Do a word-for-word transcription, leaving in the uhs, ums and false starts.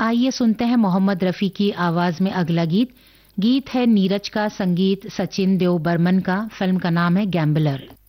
आइए सुनते हैं मोहम्मद रफ़ी की आवाज में अगला गीत। गीत है नीरज का, संगीत सचिन देव बर्मन का। फिल्म का नाम है गैम्बलर।